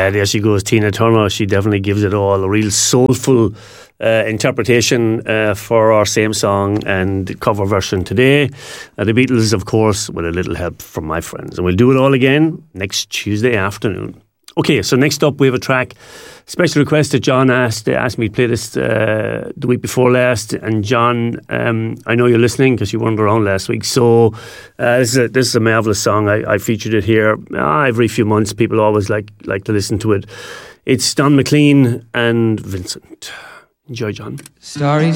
there she goes, Tina Turner. She definitely gives it all. A real soulful interpretation for our same song and cover version today. The Beatles, of course, with a little help from my friends. And we'll do it all again next Tuesday afternoon. Okay, so next up we have a track. Special request that John asked me to play this the week before last. And John, I know you're listening because you weren't around last week. So this is a marvellous song. I featured it here every few months. People always like to listen to it. It's Don McLean and Vincent. Enjoy, John. Starry